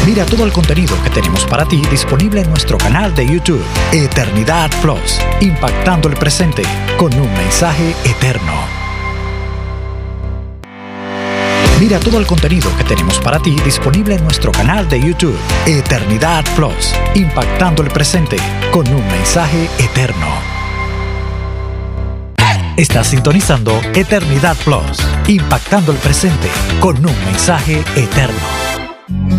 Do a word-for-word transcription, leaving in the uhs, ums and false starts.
Mira todo el contenido que tenemos para ti disponible en nuestro canal de YouTube, Eternidad Plus, impactando el presente con un mensaje eterno. Mira todo el contenido que tenemos para ti disponible en nuestro canal de YouTube, Eternidad Plus, impactando el presente con un mensaje eterno. Estás sintonizando Eternidad Plus, impactando el presente con un mensaje eterno.